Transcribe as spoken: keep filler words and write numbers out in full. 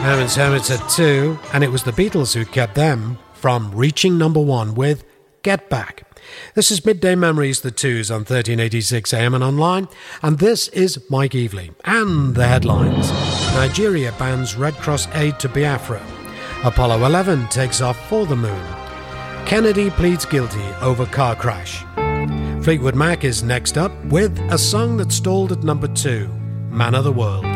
Herman's Hermits at two, and it was the Beatles who kept them from reaching number one with Get Back. This is Midday Memories, the Twos on thirteen eighty-six A M and online, and this is Mike Evely and the headlines. Nigeria bans Red Cross aid to Biafra. Apollo eleven takes off for the moon. Kennedy pleads guilty over car crash. Fleetwood Mac is next up with a song that stalled at number two, Man of the World.